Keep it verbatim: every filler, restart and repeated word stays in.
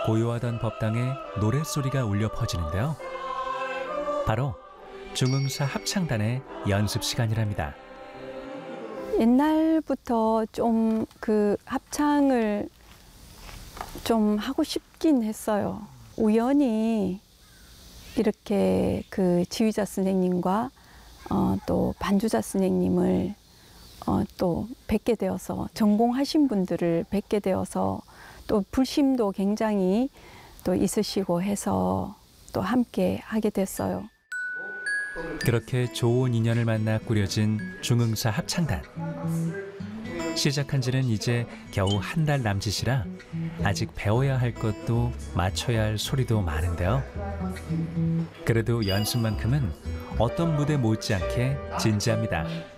고요하던 법당에 노랫소리가 울려 퍼지는데요. 바로 중흥사 합창단의 연습 시간이랍니다. 옛날부터 좀 그 합창을 좀 하고 싶긴 했어요. 우연히 이렇게 그 지휘자 선생님과 어, 또 반주자 선생님을 어, 또 뵙게 되어서 전공하신 분들을 뵙게 되어서 또 불심도 굉장히 또 있으시고 해서 또 함께 하게 됐어요. 그렇게 좋은 인연을 만나 꾸려진 중흥사 합창단. 시작한 지는 이제 겨우 한 달 남짓이라 아직 배워야 할 것도 맞춰야 할 소리도 많은데요. 그래도 연습만큼은 어떤 무대 못지않게 진지합니다.